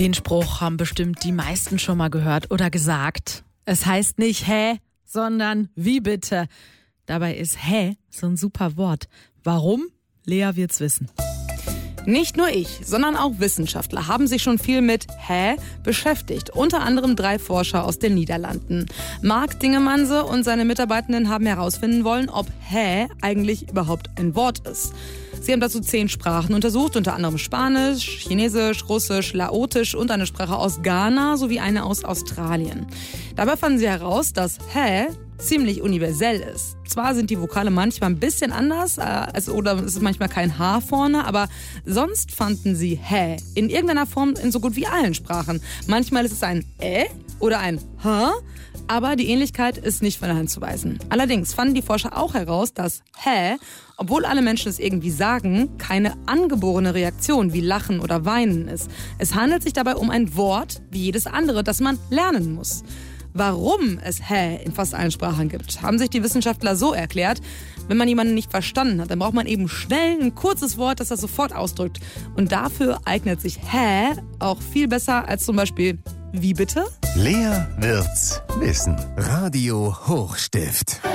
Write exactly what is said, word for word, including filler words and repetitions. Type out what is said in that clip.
Den Spruch haben bestimmt die meisten schon mal gehört oder gesagt. Es heißt nicht hä, sondern wie bitte. Dabei ist hä so ein super Wort. Warum? Lea wird's wissen. Nicht nur ich, sondern auch Wissenschaftler haben sich schon viel mit hä beschäftigt. Unter anderem drei Forscher aus den Niederlanden. Mark Dingemanse und seine Mitarbeitenden haben herausfinden wollen, ob hä eigentlich überhaupt ein Wort ist. Sie haben dazu zehn Sprachen untersucht, unter anderem Spanisch, Chinesisch, Russisch, Laotisch und eine Sprache aus Ghana sowie eine aus Australien. Dabei fanden sie heraus, dass hä ziemlich universell ist. Zwar sind die Vokale manchmal ein bisschen anders, äh, also, oder es ist manchmal kein H vorne, aber sonst fanden sie hä in irgendeiner Form in so gut wie allen Sprachen. Manchmal ist es ein ä oder ein h, aber die Ähnlichkeit ist nicht von der Hand zu weisen. Allerdings fanden die Forscher auch heraus, dass hä, obwohl alle Menschen es irgendwie sagen, keine angeborene Reaktion wie Lachen oder Weinen ist. Es handelt sich dabei um ein Wort wie jedes andere, das man lernen muss. Warum es hä in fast allen Sprachen gibt, haben sich die Wissenschaftler so erklärt: Wenn man jemanden nicht verstanden hat, dann braucht man eben schnell ein kurzes Wort, das das sofort ausdrückt. Und dafür eignet sich hä auch viel besser als zum Beispiel wie bitte? Lea wird's wissen. Radio Hochstift.